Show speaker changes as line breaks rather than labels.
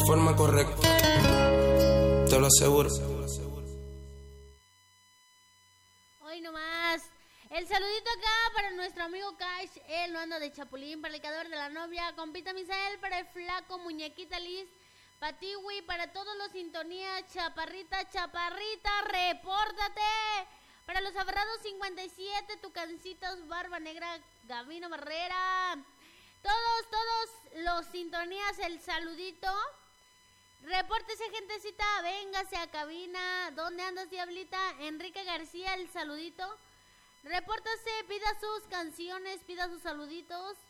forma correcta. Te lo aseguro.
Hoy nomás. El saludito acá para nuestro amigo Cash, él no anda de chapulín, para el cadáver de la novia, compita Misael, para el flaco, muñequita Liz, para ti, güey, para todos los sintonías, chaparrita, repórtate. Para los aferrados 57, Tucancitos, Barba Negra, Gabino Barrera. Todos los sintonías, el saludito. Repórtese, gentecita, véngase a cabina. ¿Dónde andas, diablita? Enrique García, el saludito. Repórtase, pida sus canciones, pida sus saluditos.